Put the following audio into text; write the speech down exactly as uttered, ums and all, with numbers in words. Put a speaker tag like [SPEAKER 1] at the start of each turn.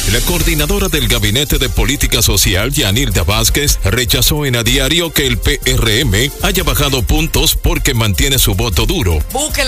[SPEAKER 1] La coordinadora del Gabinete de Política Social, Yanilda Vázquez, rechazó en A Diario que el P R M haya bajado puntos porque mantiene su voto duro.
[SPEAKER 2] Busque